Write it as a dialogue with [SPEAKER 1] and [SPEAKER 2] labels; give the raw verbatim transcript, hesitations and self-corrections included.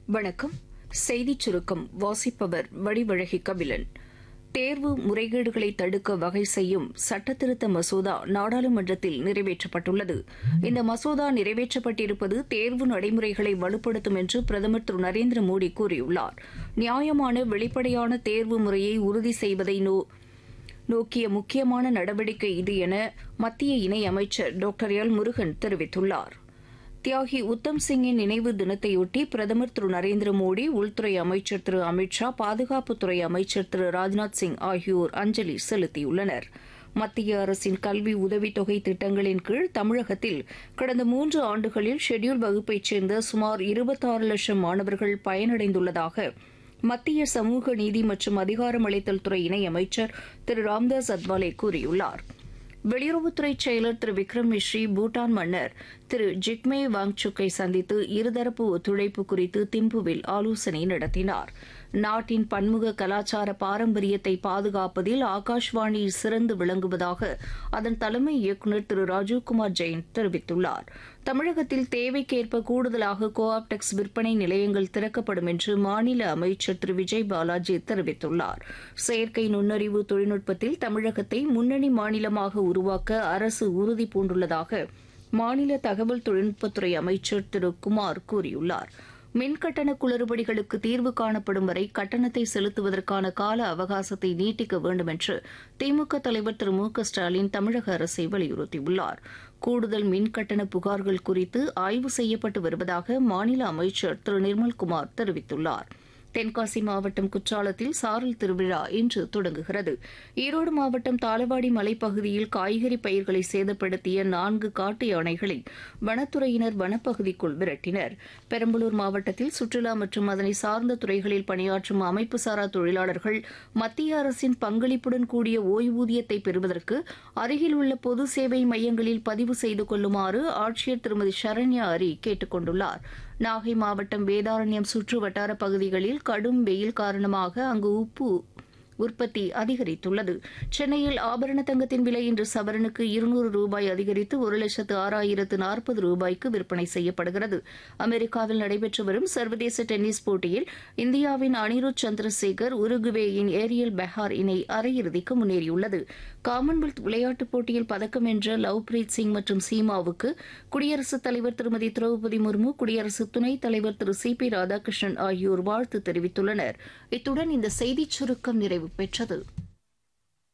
[SPEAKER 1] வணக்கம். செய்திச் சுருக்கம் வாசிப்பவர் வடிவழகி கபிலன். தேர்வு முறைகேடுகளை தடுக்க வகை செய்யும் சட்டத்திருத்த மசோதா நாடாளுமன்றத்தில் நிறைவேற்றப்பட்டுள்ளது. இந்த மசோதா நிறைவேற்றப்பட்டிருப்பது தேர்வு நடைமுறைகளை வலுப்படுத்தும் என்று பிரதமர் திரு நரேந்திர மோடி கூறியுள்ளார். நியாயமான வெளிப்படையான தேர்வு முறையை உறுதி செய்வதை நோ நோக்கிய முக்கியமான நடவடிக்கை இது என மத்திய இணையமைச்சர் டாக்டர் எல் முருகன் தெரிவித்துள்ளார். தியாகி உத்தம் சிங்கின் நினைவு தினத்தையொட்டி பிரதமர் திரு நரேந்திர மோடி, உள்துறை அமைச்சர் திரு அமித் ஷா, பாதுகாப்புத்துறை அமைச்சர் திரு ராஜ்நாத் சிங் ஆகியோர் அஞ்சலி செலுத்தியுள்ளனர். மத்திய அரசின் கல்வி உதவித்தொகை திட்டங்களின் கீழ் தமிழகத்தில் கடந்த மூன்று ஆண்டுகளில் ஷெட்யூல்ட் வகுப்பைச் சேர்ந்த சுமார் இருபத்தாறு லட்சம் மாணவர்கள் பயனடைந்துள்ளதாக மத்திய சமூக நீதி மற்றும் அதிகாரமளித்தல் துறை இணையமைச்சர் திரு ராம்தாஸ் அத்வாலே கூறியுள்ளார். வெளியுறவுத்துறை செயலர் திரு விக்ரம் மிஸ்ரி பூட்டான் மன்னர் திரு ஜிக்மே வாங்சுக்கை சந்தித்து இருதரப்பு ஒத்துழைப்பு குறித்து திம்புவில் ஆலோசனை நடத்தினார். நாட்டின் பன்முக கலாச்சார பாரம்பரியத்தை பாதுகாப்பதில் ஆகாஷ்வாணி சிறந்து விளங்குவதாக அதன் தலைமை இயக்குநர் திரு ராஜீவ்குமார் ஜெயின் தெரிவித்துள்ளார். தமிழகத்தில் தேவைக்கேற்ப கூடுதலாக கோ ஆப்டெக்ஸ் விற்பனை நிலையங்கள் திறக்கப்படும் என்று மாநில அமைச்சர் திரு விஜய் பாலாஜி தெரிவித்துள்ளார். செயற்கை நுண்ணறிவு தொழில்நுட்பத்தில் தமிழகத்தை முன்னணி மாநிலமாக உருவாக்க அரசு உறுதி பூண்டுள்ளதாக மாநில தகவல் தொழில்நுட்பத்துறை அமைச்சர் திரு குமார் கூறியுள்ளார். மின்கட்டண குளறுபடிகளுக்கு தீர்வு காணப்படும் வரை கட்டணத்தை செலுத்துவதற்கான கால அவகாசத்தை நீட்டிக்க வேண்டும் என்று திமுக தலைவர் திரு மு க ஸ்டாலின் தமிழக அரசை வலியுறுத்தியுள்ளார். கூடுதல் மின்கட்டண புகார்கள் குறித்து ஆய்வு செய்யப்பட்டு வருவதாக மாநில அமைச்சர் திரு நிர்மல்குமார் தெரிவித்துள்ளார். தென்காசி மாவட்டம் குற்றாலத்தில் சாரல் திருவிழா இன்று தொடங்குகிறது. ஈரோடு மாவட்டம் தாளவாடி மலைப்பகுதியில் காய்கறி பயிர்களை சேதப்படுத்திய நான்கு காட்டு யானைகளை வனத்துறையினர் வனப்பகுதிக்குள் விரட்டினர். பெரம்பலூர் மாவட்டத்தில் சுற்றுலா மற்றும் அதனை சார்ந்த துறைகளில் பணியாற்றும் அமைப்பு சாரா தொழிலாளர்கள் மத்திய அரசின் பங்களிப்புடன் கூடிய ஓய்வூதியத்தை பெறுவதற்கு அருகில் உள்ள பொது சேவை மையங்களில் பதிவு செய்து கொள்ளுமாறு ஆட்சியர் திருமதி சரண்யா அரி கேட்டுக் கொண்டுள்ளார். நாகை மாவட்டம் வேதாரண்யம் சுற்று வட்டார பகுதிகளில் கடும் வெயில் காரணமாக அங்கு உப்பு உற்பத்தி அதிகரித்துள்ளது. சென்னையில் ஆபரண தங்கத்தின் விலை இன்று சவரனுக்கு இருநூறு ரூபாய் அதிகரித்து ஒரு லட்சத்து ஆறாயிரத்து நாற்பது ரூபாய்க்கு விற்பனை செய்யப்படுகிறது. அமெரிக்காவில் நடைபெற்று வரும் சர்வதேச டென்னிஸ் போட்டியில் இந்தியாவின் அனிருத் சந்திரசேகர், உருகுவேயின் ஏரியல் பெஹார் இணை அரையிறுதிக்கு முன்னேறியுள்ளது. காமன்வெல்த் விளையாட்டுப் போட்டியில் பதக்கம் வென்ற லவ்பிரீத் சிங் மற்றும் சீமாவுக்கு குடியரசுத் தலைவர் திருமதி திரௌபதி முர்மு, குடியரசு துணைத் தலைவர் திரு சி பி ராதாகிருஷ்ணன் ஆகியோர் வாழ்த்து தெரிவித்துள்ளனர். இத்துடன் இந்த செய்திச் சுருக்கம் நிறைவு பெற்றது.